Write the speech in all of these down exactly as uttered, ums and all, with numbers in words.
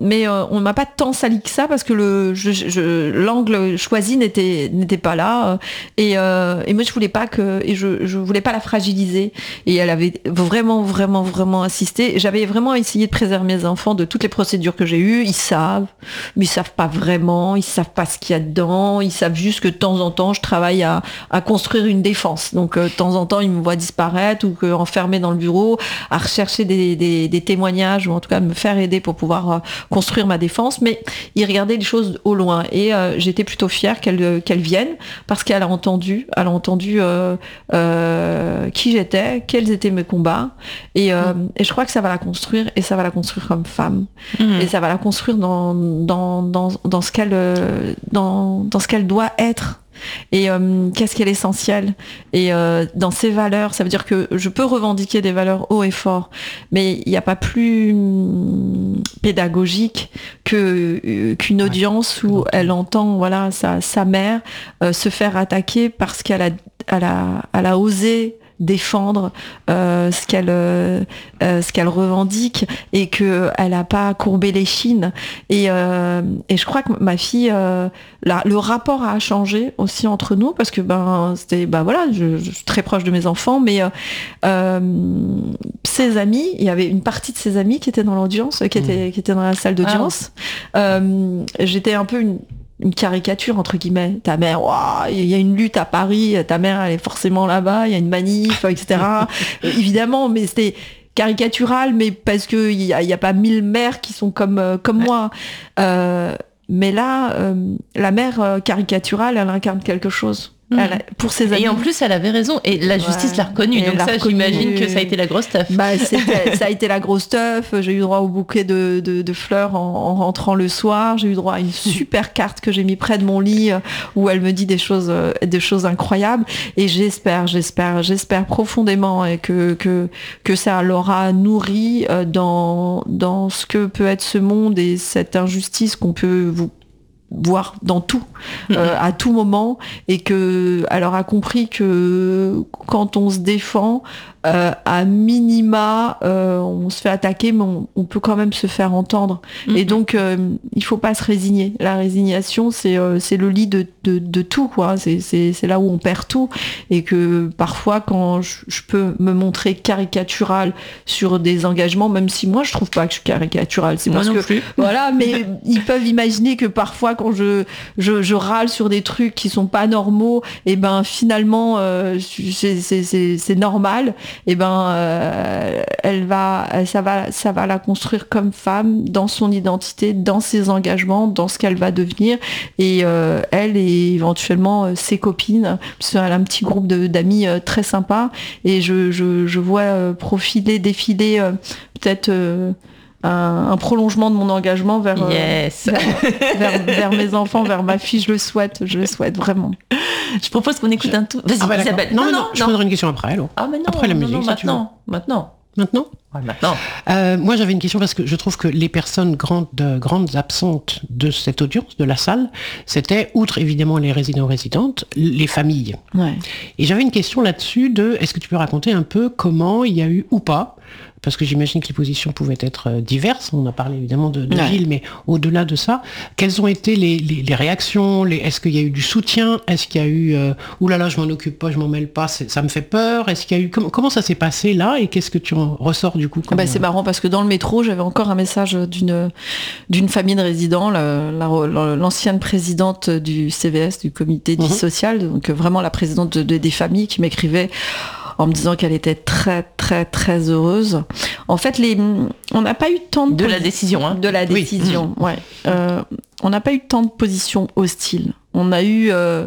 mais euh, on m'a pas tant sali que ça parce que le, je, je, l'angle choisi n'était, n'était pas là. Et, euh, et moi, je voulais pas que, et je, je voulais pas la fragiliser. Et elle avait vraiment, vraiment, vraiment insisté. J'avais vraiment essayé de préserver mes enfants de toutes les procédures que j'ai eues. Ils savent, mais ils savent pas vraiment. Ils savent pas ce qu'il y a dedans. Ils savent juste que de temps en temps, je travaille à, à construire une défense. Donc, euh, de temps en temps, ils me voient disparaître ou que enfermée dans le bureau, à rechercher des, des, des témoignages ou en tout cas me faire aider pour pouvoir euh, construire ma défense. Mais ils regardaient les choses au loin. Et euh, j'étais plutôt fière qu'elle, qu'elle vienne parce qu'elle a entendu, elle a entendu euh, euh, qui j'étais, quels étaient mes combats. Et, euh, mmh. et je crois que ça va la construire et ça va la construire comme femme. Mmh. Et ça va la construire dans, dans, dans, dans ce qu'elle, dans, dans ce qu'elle doit être. Et euh, qu'est-ce qui est l'essentiel et euh, dans ses valeurs, ça veut dire que je peux revendiquer des valeurs haut et fort, mais il n'y a pas plus pédagogique que euh, qu'une audience ouais, où elle entend voilà sa, sa mère euh, se faire attaquer parce qu'elle a, elle a, elle a osé défendre euh, ce qu'elle euh, ce qu'elle revendique et que elle a pas courbé les chines et euh, et je crois que ma fille euh, la, le rapport a changé aussi entre nous parce que ben c'était ben voilà je, je suis très proche de mes enfants mais euh, euh, ses amis il y avait une partie de ses amis qui étaient dans l'audience qui était qui était dans la salle d'audience ah. euh, j'étais un peu une une caricature entre guillemets, ta mère, il y a une lutte à Paris, ta mère elle est forcément là-bas, il y a une manif, et cetera. euh, évidemment, mais c'était caricatural, mais parce que il y a, y a pas mille mères qui sont comme euh, comme ouais. moi. Euh, mais là, euh, la mère euh, caricaturale, elle incarne quelque chose. Elle a, pour ses amis. Et en plus, elle avait raison. Et la justice ouais. l'a reconnue. Et donc ça, reconnue. J'imagine que ça a été la grosse teuf. Bah, ça a été la grosse teuf. J'ai eu droit au bouquet de, de, de fleurs en, en rentrant le soir. J'ai eu droit à une super carte que j'ai mis près de mon lit où elle me dit des choses, des choses incroyables. Et j'espère, j'espère, j'espère profondément et que, que, que ça l'aura nourri dans, dans ce que peut être ce monde et cette injustice qu'on peut vous voir dans tout, euh, à tout moment, et que elle aura compris que quand on se défend, euh, à minima, euh, on se fait attaquer, mais on, on peut quand même se faire entendre. Mm-hmm. Et donc, euh, il faut pas se résigner. La résignation, c'est euh, c'est le lit de, de, de tout, quoi. C'est, c'est, c'est là où on perd tout. Et que parfois, quand je, je peux me montrer caricaturale sur des engagements, même si moi, je trouve pas que je suis caricaturale, c'est moi parce non que plus. Voilà, mais ils peuvent imaginer que parfois, quand je je, je râle sur des trucs qui sont pas normaux, et ben finalement, euh, c'est, c'est, c'est, c'est normal. Et ben euh, elle va ça va ça va la construire comme femme dans son identité, dans ses engagements, dans ce qu'elle va devenir et euh, elle et éventuellement euh, ses copines parce qu'elle a un petit groupe de, d'amis euh, très sympa et je je, je vois euh, profiler défiler euh, peut-être euh, Un, un prolongement de mon engagement vers, yes. euh, vers, vers, vers mes enfants, vers ma fille, je le souhaite, je le souhaite vraiment. Je propose qu'on écoute je... un tout. Vas-y, ah bah Isabelle. Non, non, non, je poserai une question après, alors. Ah, mais non, après la non, musique, non, si maintenant, tu veux. maintenant. Maintenant Ouais, maintenant. Euh, moi, j'avais une question parce que je trouve que les personnes grandes, euh, grandes absentes de cette audience, de la salle, c'était, outre évidemment les résidents-résidentes, les familles. Ouais. Et j'avais une question là-dessus de, est-ce que tu peux raconter un peu comment il y a eu ou pas, parce que j'imagine que les positions pouvaient être diverses, on a parlé évidemment de, de ouais. Gilles, mais au-delà de ça, quelles ont été les, les, les réactions, les, est-ce qu'il y a eu du soutien, est-ce qu'il y a eu, euh, oulala, je m'en occupe pas, je m'en mêle pas, ça me fait peur, est-ce qu'il y a eu, comment, comment ça s'est passé là, et qu'est-ce que tu en ressors du coup comme, bah, c'est marrant parce que dans le métro, j'avais encore un message d'une, d'une famille de résidents, la, la, l'ancienne présidente du C V S, du comité de vie sociale, donc vraiment la présidente de, de, des familles qui m'écrivait en me disant qu'elle était très très très heureuse. En fait, les, on n'a pas eu tant de de la décision, hein. de la décision, oui. ouais. Euh, on n'a pas eu tant de positions hostiles. On a eu euh,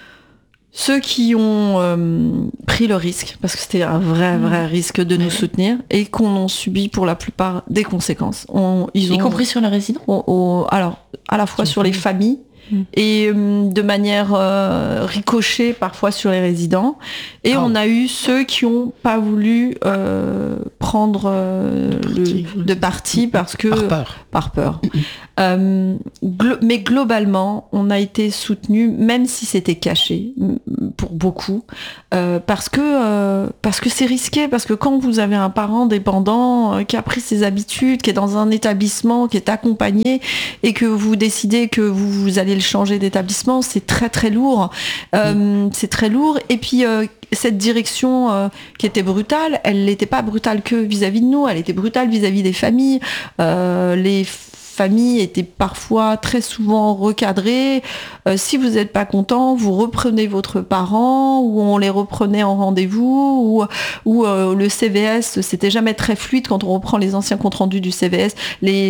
ceux qui ont euh, pris le risque, parce que c'était un vrai vrai mmh. risque de nous soutenir, et qu'on a subi pour la plupart des conséquences. On, ils ont, y compris sur les résidents. on, on, alors, à la fois sur les familles mmh. et euh, de manière euh, ricochée parfois sur les résidents. Et oh. on a eu ceux qui n'ont pas voulu euh, prendre euh, parti, le, de parti parce que... Par peur. Par peur. Mmh. Euh, glo- mais globalement, on a été soutenus, même si c'était caché, pour beaucoup, euh, parce que euh, parce que c'est risqué, parce que quand vous avez un parent dépendant euh, qui a pris ses habitudes, qui est dans un établissement, qui est accompagné, et que vous décidez que vous, vous allez le changer d'établissement, c'est très très lourd. Euh, mmh. C'est très lourd. Et puis euh, cette direction euh, qui était brutale, elle n'était pas brutale que vis-à-vis de nous, elle était brutale vis-à-vis des familles. Euh, les famille était parfois très souvent recadrée. Euh, si vous n'êtes pas content, vous reprenez votre parent, ou on les reprenait en rendez-vous, ou, ou euh, le C V S, c'était jamais très fluide quand on reprend les anciens comptes rendus du C V S. Les,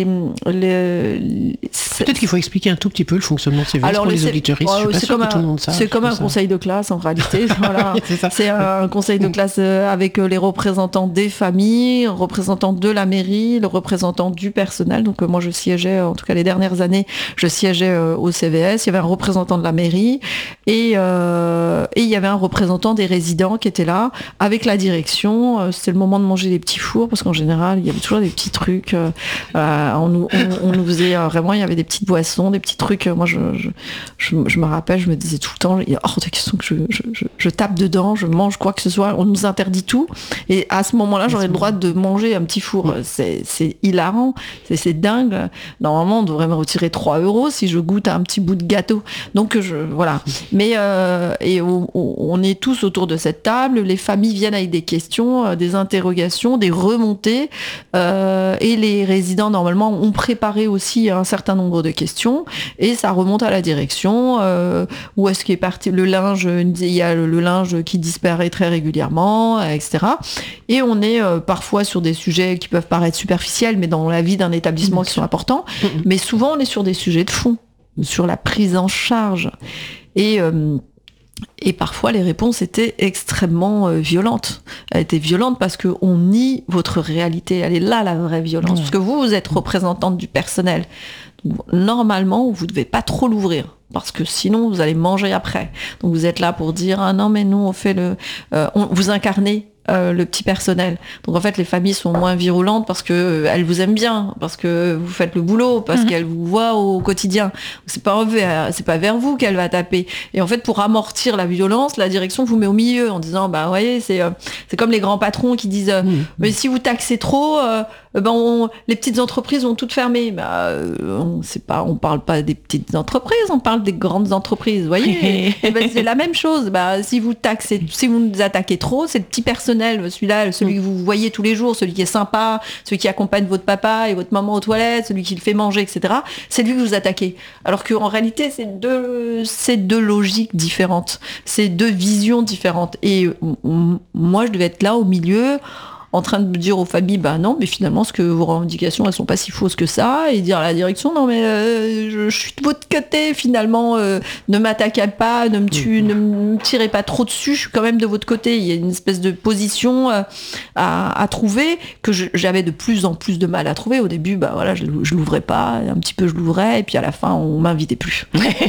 les, les Peut-être qu'il faut expliquer un tout petit peu le fonctionnement du C V S. Alors, pour les C... auditeuristes. Oh, c'est comme, un, c'est comme un ça. conseil de classe en réalité. Voilà. c'est, c'est un conseil de classe avec les représentants des familles, représentants de la mairie, le représentant du personnel. Donc moi je siège en tout cas les dernières années, je siégeais euh, au C V S, il y avait un représentant de la mairie et, euh, et il y avait un représentant des résidents qui était là avec la direction. Euh, c'était le moment de manger des petits fours parce qu'en général, il y avait toujours des petits trucs. Euh, on, nous, on, on nous faisait euh, vraiment, il y avait des petites boissons, des petits trucs. Moi, je, je, je, je me rappelle, je me disais tout le temps, il y a hors de question que je, je, je, je tape dedans, je mange quoi que ce soit. On nous interdit tout. Et à ce moment-là, j'aurais le droit de manger un petit four. C'est, c'est hilarant, c'est, c'est dingue. Normalement, on devrait me retirer trois euros si je goûte à un petit bout de gâteau. Donc, je, voilà. Mais, euh, et on, on est tous autour de cette table. Les familles viennent avec des questions, euh, des interrogations, des remontées. Euh, et les résidents, normalement, ont préparé aussi un certain nombre de questions. Et ça remonte à la direction. Euh, où est-ce qu'est parti le linge? Il y a le, le linge qui disparaît très régulièrement, et cetera. Et on est euh, parfois sur des sujets qui peuvent paraître superficiels, mais dans la vie d'un établissement qui sont importants. Mais souvent, on est sur des sujets de fond, sur la prise en charge. Et, euh, et parfois, les réponses étaient extrêmement euh, violentes. Elles étaient violentes parce qu'on nie votre réalité. Elle est là, la vraie violence. Mmh. Parce que vous, vous êtes représentante du personnel. Donc, normalement, vous ne devez pas trop l'ouvrir. Parce que sinon, vous allez manger après. Donc, vous êtes là pour dire « Ah non, mais nous, on fait le... Euh, on, vous incarnez Euh, le petit personnel. Donc en fait les familles sont moins virulentes parce que euh, elles vous aiment bien, parce que vous faites le boulot, parce mmh. qu'elles vous voient au quotidien. C'est pas vers, c'est pas vers vous qu'elle va taper. Et en fait pour amortir la violence, la direction vous met au milieu en disant bah voyez c'est euh, c'est comme les grands patrons qui disent euh, mmh. mais si vous taxez trop, euh, ben on, les petites entreprises vont toutes fermer. Bah euh, on sait pas, on parle pas des petites entreprises, on parle des grandes entreprises. Vous voyez, et ben, c'est la même chose. Bah si vous taxez, si vous nous attaquez trop, c'est le petit personnel. Celui-là, celui que vous voyez tous les jours, celui qui est sympa, celui qui accompagne votre papa et votre maman aux toilettes, celui qui le fait manger, et cetera. C'est lui que vous attaquez. Alors qu'en réalité, c'est deux, c'est deux logiques différentes. C'est deux visions différentes. Et on, moi, je devais être là au milieu, en train de me dire aux familles, bah non, mais finalement, ce que vos revendications, elles sont pas si fausses que ça, et dire à la direction, non, mais euh, je, je suis de votre côté, finalement, euh, ne m'attaquez pas, ne me, tue, ne me tirez pas trop dessus, je suis quand même de votre côté. Il y a une espèce de position euh, à, à trouver que je, j'avais de plus en plus de mal à trouver. Au début, bah voilà, je, je l'ouvrais pas, un petit peu je l'ouvrais, et puis à la fin, on m'invitait plus.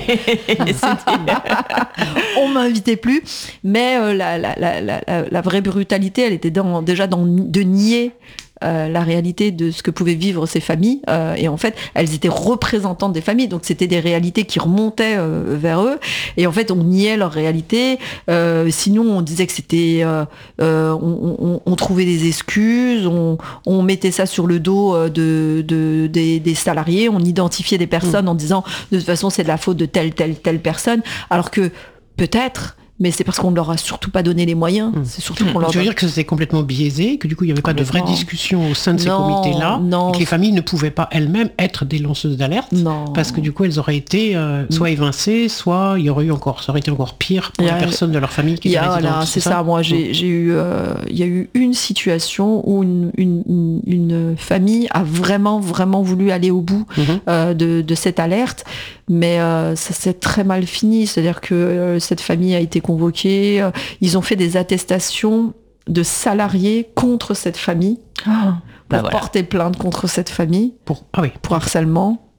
On m'invitait plus, mais euh, la, la, la, la, la vraie brutalité, elle était dans, déjà dans de nier euh, la réalité de ce que pouvaient vivre ces familles. Euh, et en fait, elles étaient représentantes des familles. Donc, c'était des réalités qui remontaient euh, vers eux. Et en fait, on niait leur réalité. Euh, sinon, on disait que c'était... Euh, euh, on, on, on trouvait des excuses. On, on mettait ça sur le dos de, de, des, des salariés. On identifiait des personnes mmh. en disant, de toute façon, c'est de la faute de telle, telle, telle personne. Alors que, peut-être... mais c'est parce qu'on ne leur a surtout pas donné les moyens. Mmh. C'est surtout qu'on leur tu veux dire que c'est complètement biaisé, que du coup il n'y avait pas de vraie discussion au sein de ces non, comités-là, non. Et que les familles ne pouvaient pas elles-mêmes être des lanceuses d'alerte, non. Parce que du coup elles auraient été euh, soit évincées, soit il y aurait eu encore, ça aurait été encore pire pour a, les personnes de leur famille qui étaient résidentes. Voilà, c'est ça. ça. Moi, j'ai, j'ai eu, euh, il y a eu une situation où une, une, une, une famille a vraiment, vraiment voulu aller au bout mmh. euh, de, de cette alerte. Mais euh, ça s'est très mal fini, c'est-à-dire que euh, cette famille a été convoqués, euh, ils ont fait des attestations de salariés contre cette famille, oh, pour bah voilà. porter plainte contre cette famille, pour, ah oui. pour harcèlement.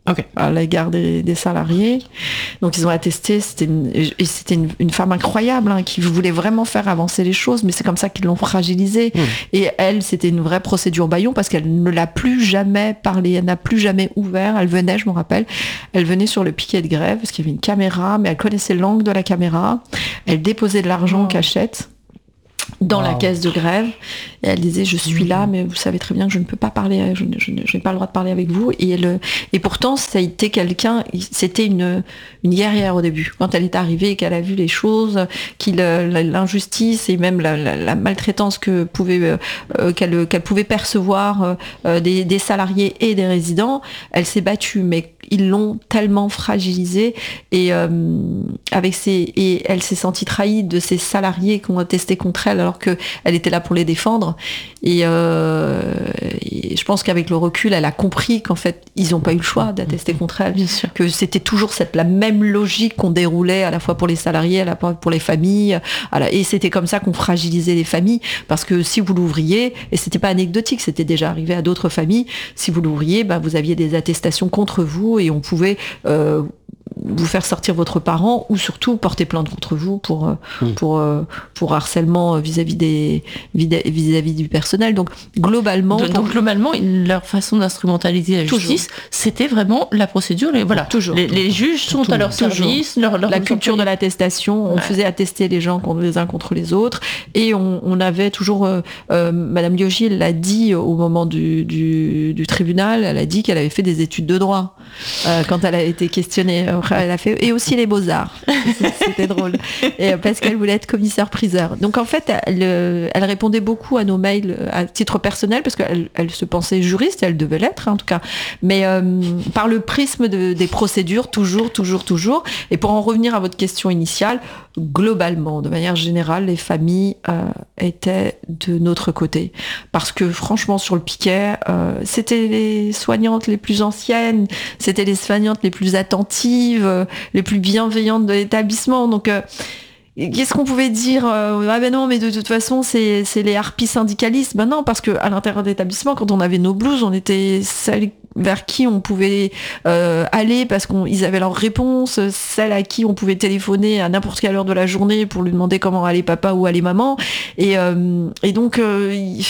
Okay. à l'égard des, des salariés. Donc ils ont attesté, c'était une, et c'était une, une femme incroyable hein, qui voulait vraiment faire avancer les choses, mais c'est comme ça qu'ils l'ont fragilisée. Mmh. Et elle, c'était une vraie procédure bâillon parce qu'elle ne l'a plus jamais parlé, elle n'a plus jamais ouvert. Elle venait, je me rappelle, elle venait sur le piquet de grève parce qu'il y avait une caméra, mais elle connaissait l'angle de la caméra. Elle déposait de l'argent en cachette dans wow. la caisse de grève, et elle disait je suis là mais vous savez très bien que je ne peux pas parler, je, je, je n'ai pas le droit de parler avec vous, et elle, et pourtant ça a été quelqu'un, c'était une une guerrière au début quand elle est arrivée et qu'elle a vu les choses, qu'il l'injustice et même la, la, la maltraitance que pouvait euh, qu'elle qu'elle pouvait percevoir euh, des, des salariés et des résidents, elle s'est battue, mais ils l'ont tellement fragilisée et euh, avec ses et elle s'est sentie trahie de ses salariés qui ont attesté contre elle alors que elle était là pour les défendre, et, euh, et je pense qu'avec le recul elle a compris qu'en fait ils n'ont pas eu le choix d'attester contre elle, bien sûr, que c'était toujours cette la même logique qu'on déroulait à la fois pour les salariés, à la fois pour les familles, la, et c'était comme ça qu'on fragilisait les familles, parce que si vous l'ouvriez, et c'était pas anecdotique, c'était déjà arrivé à d'autres familles, si vous l'ouvriez, bah, vous aviez des attestations contre vous et on pouvait euh, vous faire sortir votre parent ou surtout porter plainte contre vous pour mmh. pour pour harcèlement vis-à-vis des vis-à-vis du personnel. Donc globalement, donc, donc globalement, leur façon d'instrumentaliser la justice, toujours. C'était vraiment la procédure. Les, voilà, toujours. Les, les juges sont toujours. à leur service. Leur, leur la culture de l'attestation, on ouais. faisait attester les gens les uns contre les autres, et on, on avait toujours. Euh, euh, Madame Liogy l'a dit au moment du, du du tribunal, elle a dit qu'elle avait fait des études de droit euh, quand elle a été questionnée. Elle a fait, et aussi les beaux-arts. C'était drôle. Et, parce qu'elle voulait être commissaire-priseur. Donc en fait, elle, elle répondait beaucoup à nos mails à titre personnel, parce qu'elle elle se pensait juriste, elle devait l'être en tout cas, mais euh, par le prisme de, des procédures, toujours, toujours, toujours. Et pour en revenir à votre question initiale, globalement, de manière générale, les familles euh, étaient de notre côté. Parce que franchement, sur le piquet, euh, c'était les soignantes les plus anciennes, c'était les soignantes les plus attentives, les plus bienveillantes de l'établissement. Donc, euh, qu'est-ce qu'on pouvait dire ? Ah ben non, mais de toute façon, c'est, c'est les harpies syndicalistes. Ben non, parce qu'à l'intérieur de l'établissement, quand on avait nos blouses, on était celles vers qui on pouvait euh, aller parce qu'ils avaient leurs réponses, celles à qui on pouvait téléphoner à n'importe quelle heure de la journée pour lui demander comment allait papa ou allait maman. Et, euh, et donc... Euh, il,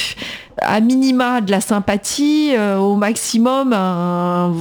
à minima de la sympathie, euh, au maximum un,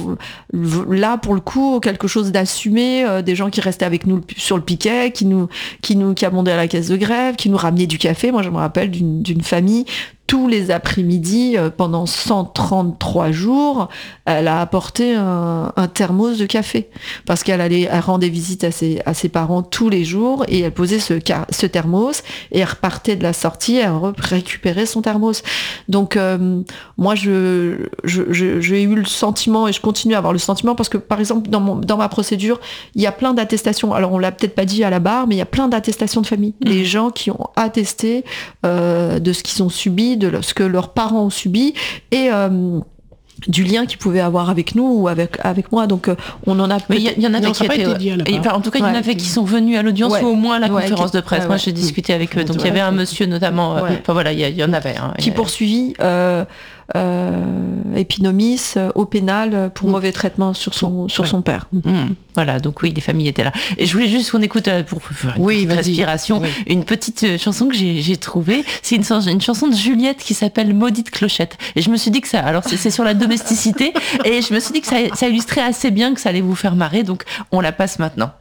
là pour le coup quelque chose d'assumé, euh, des gens qui restaient avec nous sur le piquet, qui nous qui nous qui abondaient à la caisse de grève, qui nous ramenaient du café. Moi je me rappelle d'une, d'une famille tous les après-midi euh, pendant cent trente-trois jours, elle a apporté un, un thermos de café parce qu'elle allait elle rendait visite à ses à ses parents tous les jours et elle posait ce ce thermos et elle repartait de la sortie, elle récupérait son thermos. Donc euh, moi je, je, je j'ai eu le sentiment et je continue à avoir le sentiment parce que par exemple dans mon dans ma procédure il y a plein d'attestations. Alors on l'a peut-être pas dit à la barre, mais il y a plein d'attestations de famille, mmh. des gens qui ont attesté euh, de ce qu'ils ont subi, de ce que leurs parents ont subi et euh, du lien qu'ils pouvaient avoir avec nous ou avec avec moi. Donc euh, on en a. Mais il y, y en avait non, qui étaient. Été enfin, en tout cas, il y en avait qui sont venus à l'audience ouais. ou au moins à la ouais, conférence qui, de presse. Ouais, Moi, ouais. j'ai discuté avec eux. Donc il y avait un monsieur notamment. Ouais. Enfin voilà, il y, y en avait. Hein, qui poursuivit. Euh, Euh, Épinomis euh, au pénal pour mmh. mauvais traitement sur son sur ouais. son père. Mmh. Voilà, donc oui, les familles étaient là. Et je voulais juste qu'on écoute euh, pour faire une oui, petite respiration, oui. une petite euh, chanson que j'ai j'ai trouvée. C'est une, une chanson de Juliette qui s'appelle Maudite Clochette. Et je me suis dit que ça, alors c'est, c'est sur la domesticité, et je me suis dit que ça, ça illustrait assez bien que ça allait vous faire marrer. Donc on la passe maintenant.